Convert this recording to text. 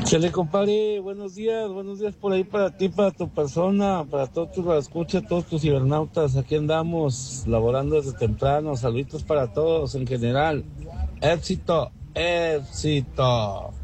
Chale, compadre, buenos días por ahí para ti, para tu persona, para todos tus escucha, todos tus cibernautas. Aquí andamos laborando desde temprano. Saluditos para todos en general. Éxito, éxito.